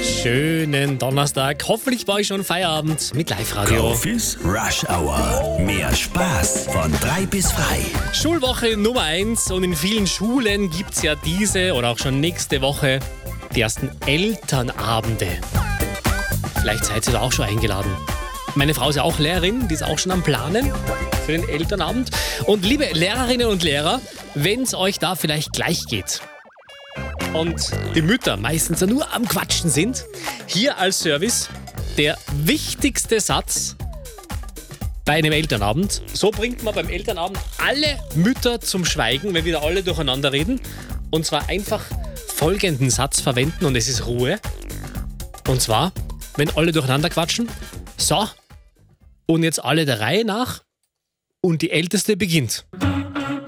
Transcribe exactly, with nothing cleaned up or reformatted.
Schönen Donnerstag. Hoffentlich bei euch schon Feierabend mit Live-Radio. Profis Rush Hour. Mehr Spaß von drei bis frei. Schulwoche Nummer eins und in vielen Schulen gibt es ja diese oder auch schon nächste Woche die ersten Elternabende. Vielleicht seid ihr da auch schon eingeladen. Meine Frau ist ja auch Lehrerin, die ist auch schon am Planen für den Elternabend. Und liebe Lehrerinnen und Lehrer, wenn es euch da vielleicht gleich geht und die Mütter meistens ja nur am Quatschen sind, hier als Service der wichtigste Satz bei einem Elternabend. So bringt man beim Elternabend alle Mütter zum Schweigen, wenn wieder alle durcheinander reden. Und zwar einfach folgenden Satz verwenden und es ist Ruhe. Und zwar, wenn alle durcheinander quatschen, so, und jetzt alle der Reihe nach und die Älteste beginnt.